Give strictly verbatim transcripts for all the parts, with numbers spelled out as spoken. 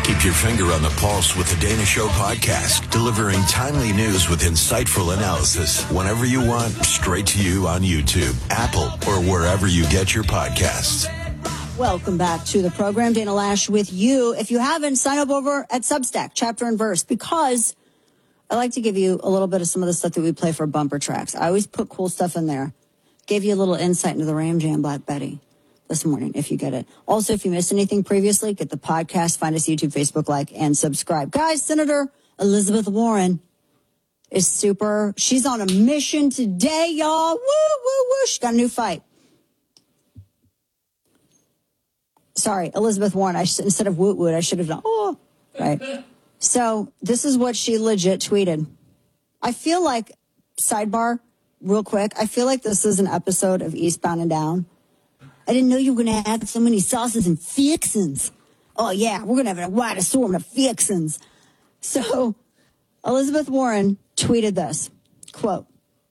Keep your finger on the pulse with the Dana Show podcast, delivering timely news with insightful analysis whenever you want, straight to you on YouTube, Apple, or wherever you get your podcasts. Welcome back to the program. Dana Loesch with you. If you haven't, sign up over at Substack, Chapter and Verse, because I like to give you a little bit of some of the stuff that we play for bumper tracks. I always put cool stuff in there. Gave you a little insight into the Ram Jam Black Betty this morning, if you get it. Also, if you missed anything previously, get the podcast, find us YouTube, Facebook, like, and subscribe. Guys, Senator Elizabeth Warren is super. She's on a mission today, y'all. Woo, woo, woo. She got a new fight. Sorry, Elizabeth Warren. I sh- instead of woot woot, I should have done, oh, right. So this is what she legit tweeted. I feel like, sidebar, real quick, I feel like this is an episode of Eastbound and Down. I didn't know you were going to add so many sauces and fixins. Oh, yeah, we're going to have a wide assortment of fixins. So Elizabeth Warren tweeted this, quote,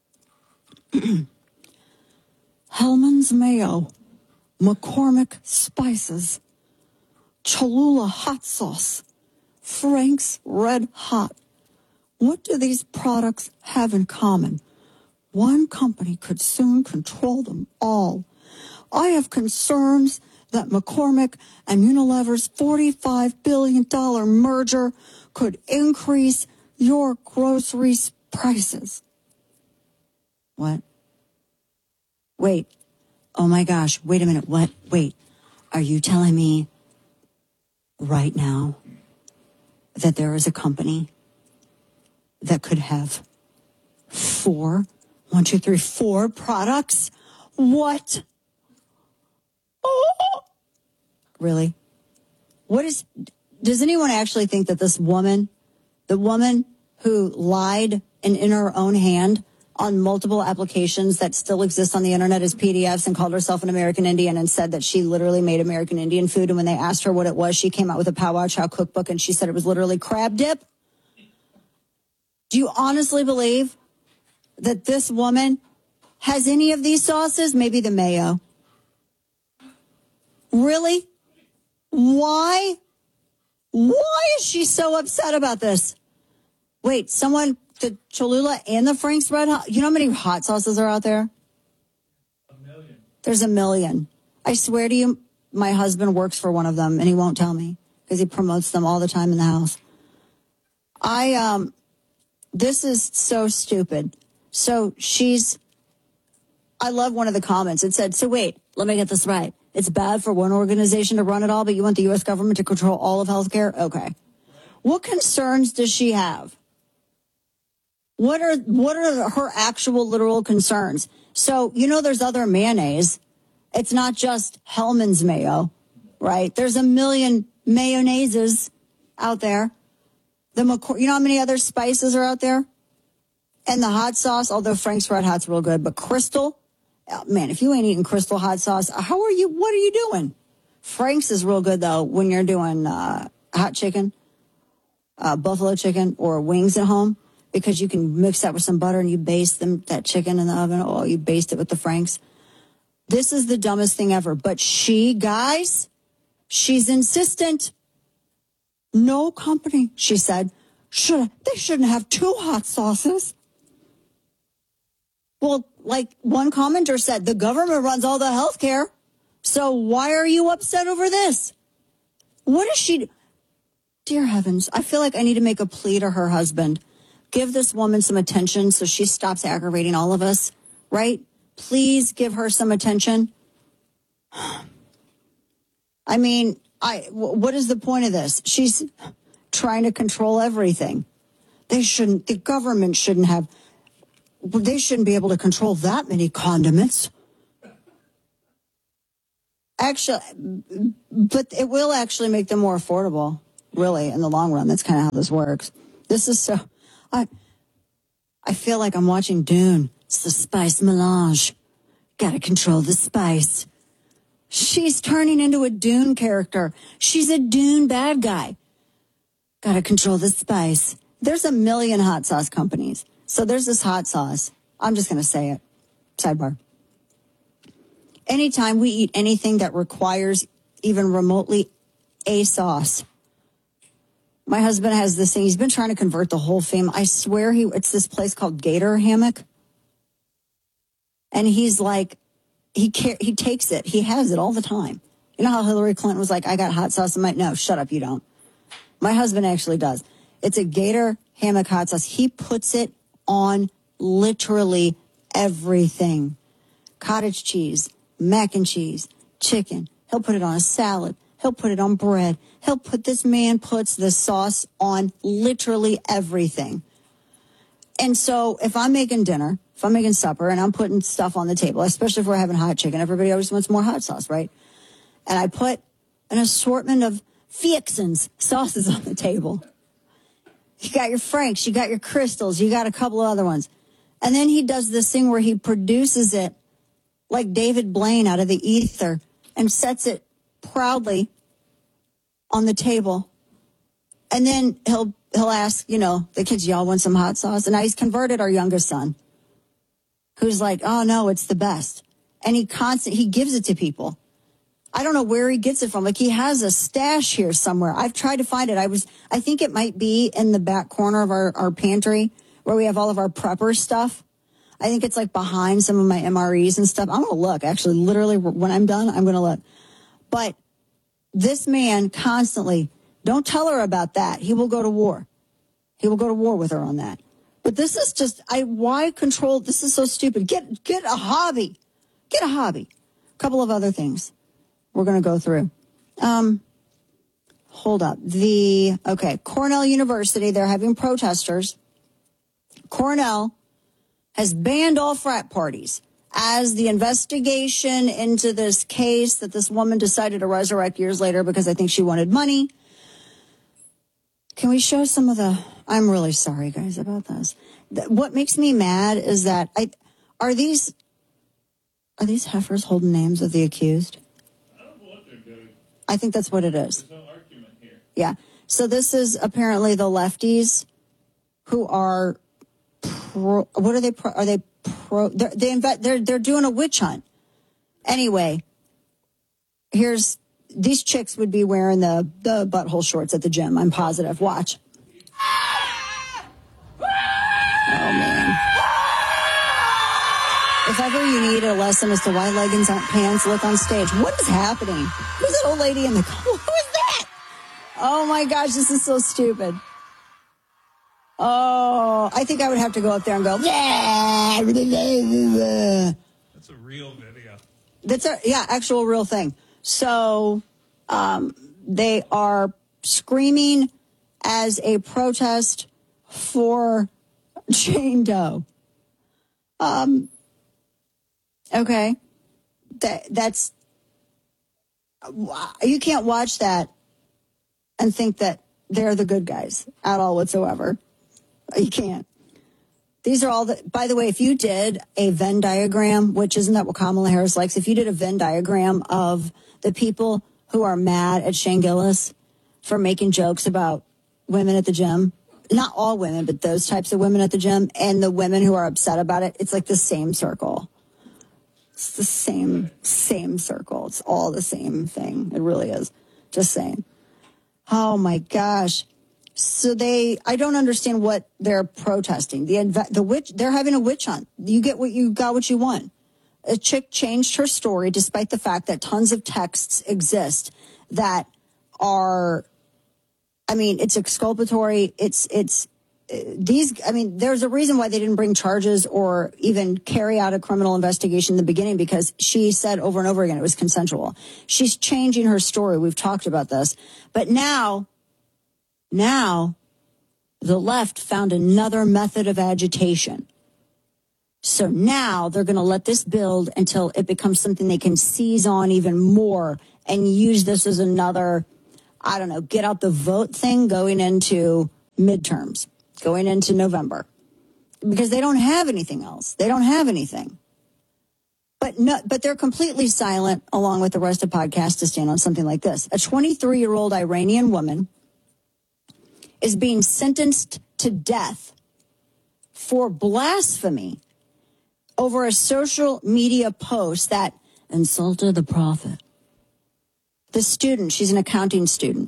Hellman's Mayo, McCormick Spices, Cholula Hot Sauce, Frank's Red Hot. What do these products have in common? One company could soon control them all. I have concerns that McCormick and Unilever's forty-five billion dollars merger could increase your groceries prices. What? Wait. Oh my gosh. Wait a minute. What? Wait. Are you telling me right now that there is a company that could have four, one, two, three, four products? What? Oh, really? What is, does anyone actually think that this woman, the woman who lied and in her own hand on multiple applications that still exist on the internet as P D Fs and called herself an American Indian and said that she literally made American Indian food, and when they asked her what it was, she came out with a Pow Wow Chow cookbook and she said it was literally crab dip? Do you honestly believe that this woman has any of these sauces? Maybe the mayo. Really? Why? Why is she so upset about this? Wait, someone, the Cholula and the Frank's Red Hot, you know how many hot sauces are out there? A million. There's a million. I swear to you, my husband works for one of them and he won't tell me because he promotes them all the time in the house. I, um, this is so stupid. So she's, I love one of the comments. It said, so wait, let me get this right. It's bad for one organization to run it all, but you want the U S government to control all of healthcare? Okay. What concerns does she have? What are what are her actual literal concerns? So, you know, there's other mayonnaise. It's not just Hellman's Mayo, right? There's a million mayonnaises out there. The McCor- you know how many other spices are out there? And the hot sauce, although Frank's Red Hot's real good, but Crystal, oh, man, if you ain't eating Crystal hot sauce, how are you, what are you doing? Frank's is real good, though, when you're doing uh, hot chicken, uh, buffalo chicken, or wings at home, because you can mix that with some butter and you baste them, that chicken in the oven. Oh, you baste it with the Frank's. This is the dumbest thing ever. But she, guys, she's insistent. No company, she said, should they shouldn't have two hot sauces. Well, like one commenter said, the government runs all the health care. So why are you upset over this? What is she? Dear heavens, I feel like I need to make a plea to her husband. Give this woman some attention so she stops aggravating all of us, right? Please give her some attention. I mean, I, what is the point of this? She's trying to control everything. They shouldn't, the government shouldn't have, they shouldn't be able to control that many condiments. Actually, but it will actually make them more affordable, really, in the long run. That's kind of how this works. This is so, I, I feel like I'm watching Dune. It's the spice melange. Gotta control the spice. She's turning into a Dune character. She's a Dune bad guy. Gotta control the spice. There's a million hot sauce companies. So there's this hot sauce. I'm just going to say it. Sidebar. Anytime we eat anything that requires even remotely a sauce, My husband has this thing. He's been trying to convert the whole fam. I swear he, it's this place called Gator Hammock. And he's like, he car- he takes it. He has it all the time. You know how Hillary Clinton was like, I got hot sauce in my, no, shut up, you don't. My husband actually does. It's a Gator Hammock hot sauce. He puts it on literally everything. Cottage cheese, mac and cheese, chicken. He'll put it on a salad. He'll put it on bread. He'll put, this man puts the sauce on literally everything. And so if I'm making dinner, if I'm making supper and I'm putting stuff on the table, especially if we're having hot chicken, everybody always wants more hot sauce, right? And I put an assortment of fixins, sauces on the table. You got your Franks, you got your Crystals, you got a couple of other ones. And then he does this thing where he produces it like David Blaine out of the ether and sets it proudly on the table. And then he'll he'll ask, you know, the kids, y'all want some hot sauce? And now he's converted our youngest son, who's like, oh, no, it's the best. And he constant he gives it to people. I don't know where he gets it from. Like, he has a stash here somewhere. I've tried to find it. I was, I think it might be in the back corner of our, our pantry where we have all of our prepper stuff. I think it's like behind some of my M R Es and stuff. I'm going to look. Actually, literally, when I'm done, I'm going to look. But this man constantly, don't tell her about that. He will go to war. He will go to war with her on that. But this is just, I, why control? This is so stupid. Get, get a hobby. Get a hobby. A couple of other things we're going to go through. Um, hold up. The, okay, Cornell University, they're having protesters. Cornell has banned all frat parties as the investigation into this case that this woman decided to resurrect years later because I think she wanted money. Can we show some of the, I'm really sorry, guys, about this. What makes me mad is that I, are these, are these heifers holding names of the accused? I don't know what they're doing. I think that's what it is. There's no argument here. Yeah. So this is apparently the lefties who are pro, what are they pro, are they pro, they're, they invent, they're, they're doing a witch hunt. Anyway, here's, these chicks would be wearing the, the butthole shorts at the gym. I'm positive. Watch. Oh, man. If ever you need a lesson as to why leggings aren't pants, look on stage. What is happening? Who's that old lady in the car? Who is that? Oh, my gosh, this is so stupid. Oh, I think I would have to go up there and go, yeah. That's a real video. That's a, yeah, actual real thing. So um, they are screaming as a protest for Jane Doe. Um, okay. That that's, you can't watch that and think that they're the good guys at all whatsoever. You can't. These are all the, by the way, if you did a Venn diagram, which isn't that what Kamala Harris likes, if you did a Venn diagram of the people who are mad at Shane Gillis for making jokes about women at the gym, not all women, but those types of women at the gym, and the women who are upset about it, it's like the same circle. It's the same, same circle. It's all the same thing. It really is. Just saying. Oh, my gosh. So they, I don't understand what they're protesting. The the witch, they're having a witch hunt. You get what you got, what you want. A chick changed her story despite the fact that tons of texts exist that are, I mean, it's exculpatory. It's, it's, uh, these, I mean, there's a reason why they didn't bring charges or even carry out a criminal investigation in the beginning, because she said over and over again it was consensual. She's changing her story. We've talked about this. But now, Now, the left found another method of agitation. So now they're going to let this build until it becomes something they can seize on even more and use this as another, I don't know, get out the vote thing going into midterms, going into November. Because they don't have anything else. They don't have anything. But no, but they're completely silent, along with the rest of podcasts, to stand on something like this. A twenty-three-year-old Iranian woman is being sentenced to death for blasphemy over a social media post that insulted the prophet. The student, she's an accounting student,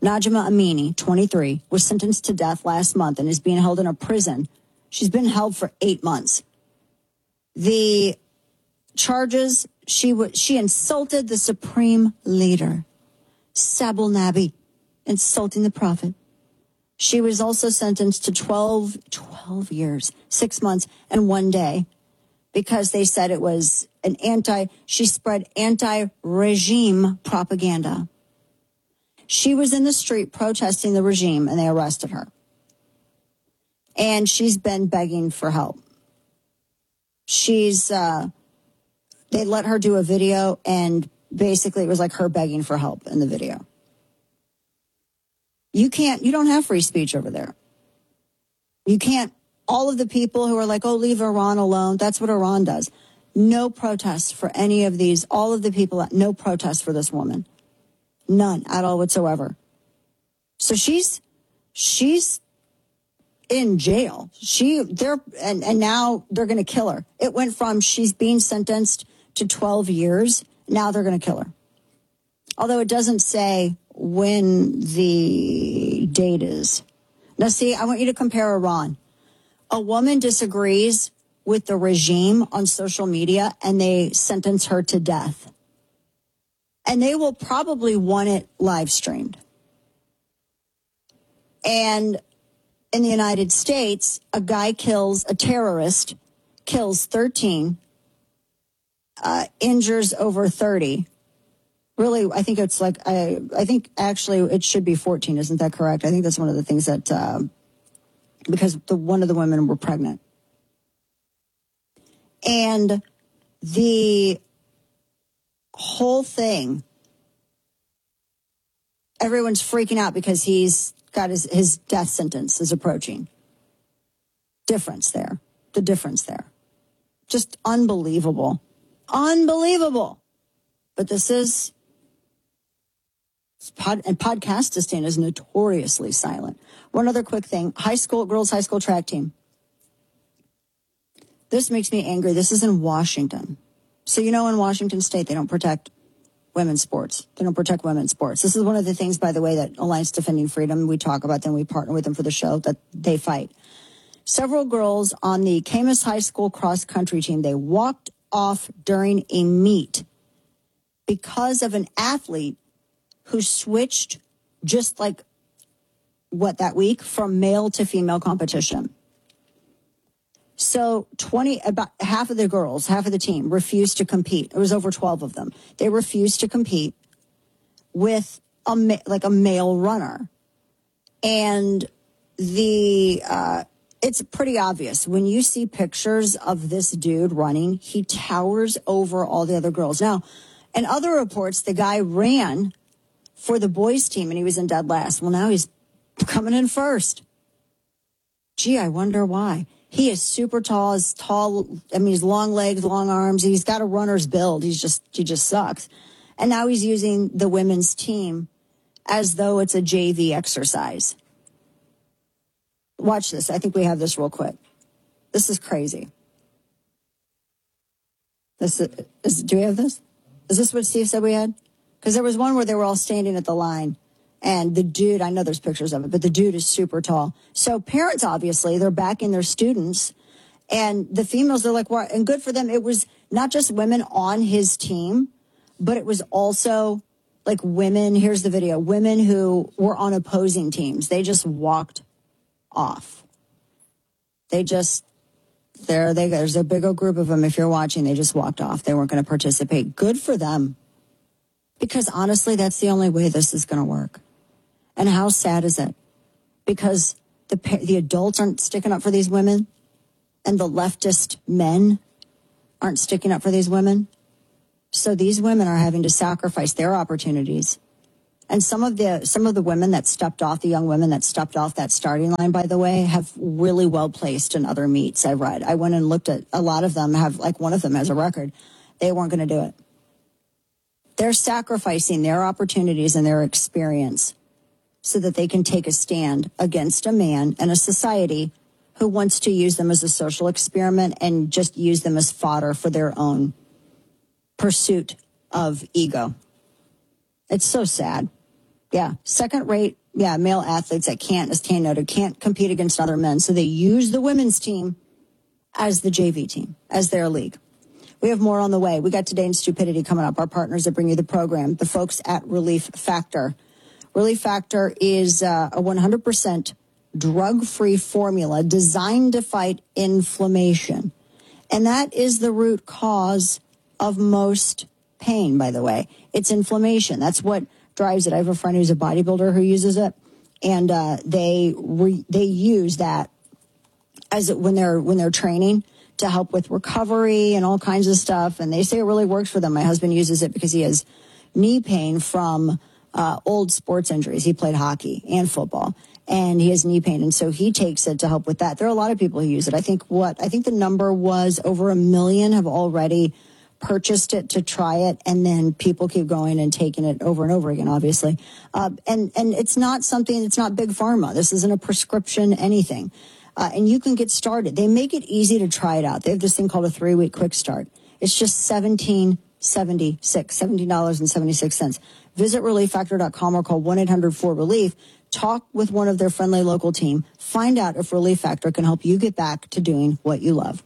Najma Amini, twenty-three, was sentenced to death last month and is being held in a prison. She's been held for eight months. The charges, she w- she insulted the supreme leader, Sabul Nabi, insulting the prophet. She was also sentenced to twelve, twelve years, six months, and one day because they said it was an anti, she spread anti-regime propaganda. She was in the street protesting the regime and they arrested her. And she's been begging for help. She's, uh, they let her do a video and basically it was like her begging for help in the video. You can't, you don't have free speech over there. You can't, all of the people who are like, oh, leave Iran alone. That's what Iran does. No protests for any of these, all of the people, no protests for this woman. None at all whatsoever. So she's, she's in jail. She, they're, and, and now they're going to kill her. It went from she's being sentenced to twelve years. Now they're going to kill her. Although it doesn't say when the date is. Now, see, I want you to compare Iran. A woman disagrees with the regime on social media and they sentence her to death. And they will probably want it live streamed. And in the United States, a guy kills a terrorist, kills thirteen, uh, injures over thirty. Really, I think it's like, I, I think actually it should be fourteen. Isn't that correct? I think that's one of the things that, uh, because the one of the women were pregnant. And the whole thing, everyone's freaking out because he's got his, his death sentence is approaching. Difference there. The difference there. Just unbelievable. Unbelievable. But this is, pod, and Podcastistan is notoriously silent. One other quick thing. High school, girls high school track team. This makes me angry. This is in Washington. So you know in Washington State, they don't protect women's sports. They don't protect women's sports. This is one of the things, by the way, that Alliance Defending Freedom, we talk about them, we partner with them for the show, that they fight. Several girls on the Camas High School cross-country team, they walked off during a meet because of an athlete who switched just like, what, that week, from male to female competition. So twenty, about half of the girls, half of the team refused to compete. It was over twelve of them. They refused to compete with a like a male runner. And the, uh, it's pretty obvious when you see pictures of this dude running, he towers over all the other girls. Now, in other reports, the guy ran for the boys team and he was in dead last. Well, now he's coming in first. Gee, I wonder why. He is super tall, is tall. I mean, he's long legs, long arms. He's got a runner's build. He's just, he just sucks. And now he's using the women's team as though it's a J V exercise. Watch this. I think we have this real quick. This is crazy. This is, is do we have this? Is this what Steve said we had? Because there was one where they were all standing at the line. And the dude, I know there's pictures of it, but the dude is super tall. So parents, obviously, they're backing their students. And the females, they're like, well, and good for them. It was not just women on his team, but it was also like women. Here's the video. Women who were on opposing teams. They just walked off. They just, there they go. There's a big old group of them. If you're watching, they just walked off. They weren't going to participate. Good for them. Because honestly, that's the only way this is going to work. And how sad is it? Because the the adults aren't sticking up for these women, and the leftist men aren't sticking up for these women. So these women are having to sacrifice their opportunities. And some of the some of the women that stepped off, the young women that stepped off that starting line, by the way, have really well placed in other meets. I read. I went and looked at a lot of them. Have like one of them has a record. They weren't going to do it. They're sacrificing their opportunities and their experience so that they can take a stand against a man and a society who wants to use them as a social experiment and just use them as fodder for their own pursuit of ego. It's so sad Yeah, second-rate, yeah, male athletes that can't, as Tan noted, can't compete against other men. So they use the women's team as the J V team, as their league. We have more on the way. We got Today in Stupidity coming up. Our partners that bring you the program, the folks at Relief Factor. Relief Factor is uh, a one hundred percent drug-free formula designed to fight inflammation. And that is the root cause of most pain, by the way. It's inflammation. That's what drives it. I have a friend who's a bodybuilder who uses it, and uh, they re- they use that as it, when they're when they're training to help with recovery and all kinds of stuff. And they say it really works for them. My husband uses it because he has knee pain from uh, old sports injuries. He played hockey and football, and he has knee pain, and so he takes it to help with that. There are a lot of people who use it. I think what I think the number was over a million have already purchased it to try it, and then people keep going and taking it over and over again, obviously. Uh, and, and it's not something, it's not big pharma. This isn't a prescription, anything. Uh, and you can get started. They make it easy to try it out. They have this thing called a three-week quick start. It's just seventeen seventy-six, seventeen dollars and seventy-six cents. Visit relief factor dot com or call one eight hundred four relief. Talk with one of their friendly local team. Find out if Relief Factor can help you get back to doing what you love.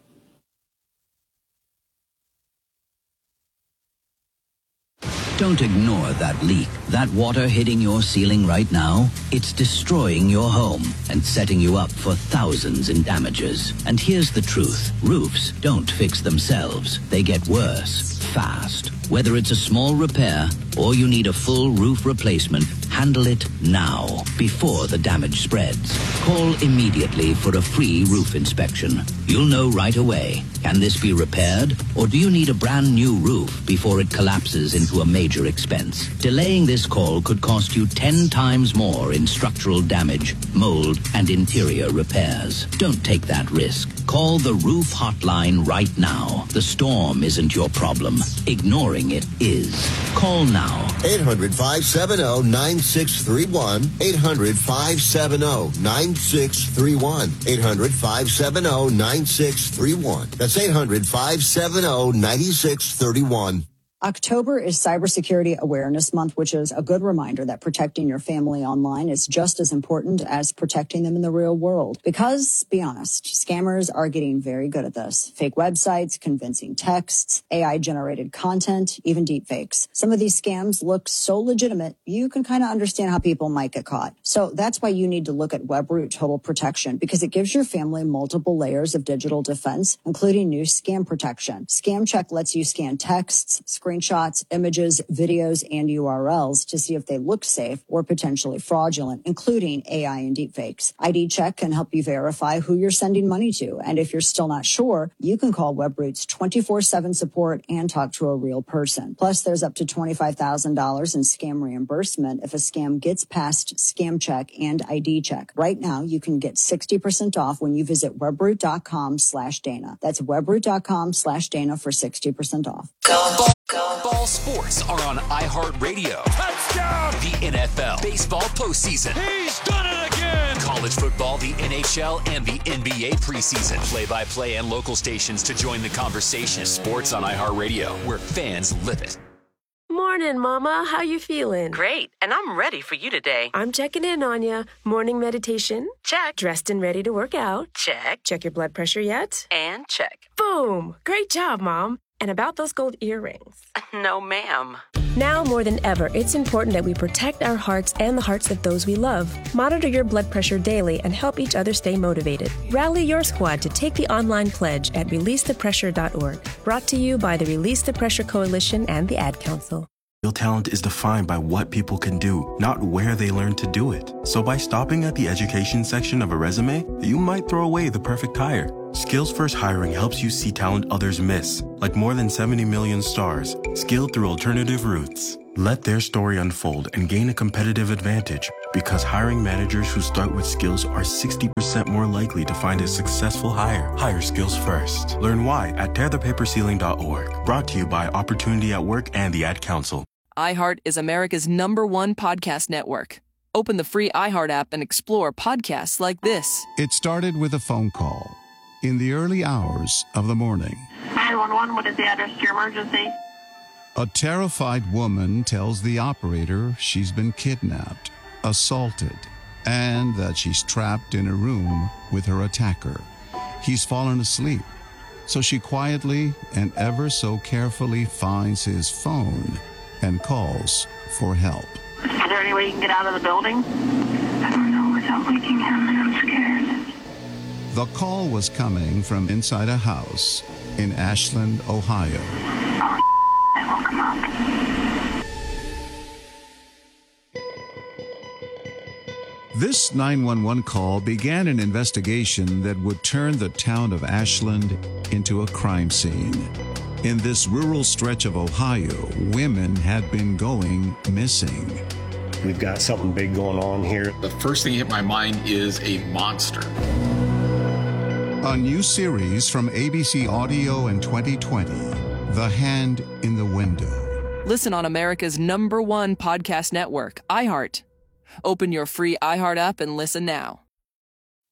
Don't ignore that leak. That water hitting your ceiling right now, it's destroying your home and setting you up for thousands in damages. And here's the truth. Roofs don't fix themselves. They get worse, fast. Whether it's a small repair or you need a full roof replacement, handle it now, before the damage spreads. Call immediately for a free roof inspection. You'll know right away. Can this be repaired? Or do you need a brand new roof before it collapses into a major expense? Delaying this call could cost you ten times more in structural damage, mold, and interior repairs. Don't take that risk. Call the roof hotline right now. The storm isn't your problem. Ignoring it is. Call now. eight hundred, five seven zero, nine six three one. eight hundred, five seven zero, nine six three one. eight hundred, five seven zero, nine six three one. That's eight hundred, five seven zero, nine six three one. October is Cybersecurity Awareness Month, which is a good reminder that protecting your family online is just as important as protecting them in the real world. Because, be honest, scammers are getting very good at this. Fake websites, convincing texts, A I-generated content, even deepfakes. Some of these scams look so legitimate, you can kind of understand how people might get caught. So that's why you need to look at Webroot Total Protection, because it gives your family multiple layers of digital defense, including new scam protection. Scam Check lets you scan texts, screenshots, images, videos, and U R Ls to see if they look safe or potentially fraudulent, including A I and deepfakes. I D Check can help you verify who you're sending money to. And if you're still not sure, you can call Webroot's twenty-four seven support and talk to a real person. Plus, there's up to twenty-five thousand dollars in scam reimbursement if a scam gets past Scam Check and I D Check. Right now, you can get sixty percent off when you visit webroot.com slash Dana. That's webroot.com slash Dana for sixty percent off. Ball, ball sports are on iHeartRadio. Touchdown! The N F L, baseball postseason. He's done it again! College football, the N H L, and the N B A preseason. Play-by-play and local stations to join the conversation. Sports on iHeartRadio, where fans live it. Morning, Mama. How you feeling? Great, and I'm ready for you today. I'm checking in on you. Morning meditation? Check. Dressed and ready to work out? Check. Check your blood pressure yet? And check. Boom! Great job, Mom. And about those gold earrings? No, ma'am. Now more than ever, it's important that we protect our hearts and the hearts of those we love. Monitor your blood pressure daily and help each other stay motivated. Rally your squad to take the online pledge at release the pressure dot org. Brought to you by the Release the Pressure Coalition and the Ad Council. Real talent is defined by what people can do, not where they learn to do it. So by stopping at the education section of a resume, you might throw away the perfect hire. Skills First Hiring helps you see talent others miss, like more than seventy million stars, skilled through alternative routes. Let their story unfold and gain a competitive advantage, because hiring managers who start with skills are sixty percent more likely to find a successful hire. Hire skills first. Learn why at tear the paper ceiling dot org. Brought to you by Opportunity at Work and the Ad Council. iHeart is America's number one podcast network. Open the free iHeart app and explore podcasts like this. It started with a phone call in the early hours of the morning. nine one one, what is the address to your emergency? A terrified woman tells the operator she's been kidnapped, assaulted, and that she's trapped in a room with her attacker. He's fallen asleep, so she quietly and ever so carefully finds his phone and calls for help. Is there any way you can get out of the building? I don't know without waking him, and I'm scared. The call was coming from inside a house in Ashland, Ohio. Oh, I woke him up. This nine one one call began an investigation that would turn the town of Ashland into a crime scene. In this rural stretch of Ohio, women had been going missing. We've got something big going on here. The first thing that hit my mind is a monster. A new series from A B C Audio in twenty twenty, The Hand in the Window. Listen on America's number one podcast network, iHeart. Open your free iHeart app and listen now.